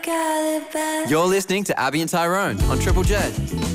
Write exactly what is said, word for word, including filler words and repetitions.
got it back. You're listening to Abby and Tyrone on Triple J.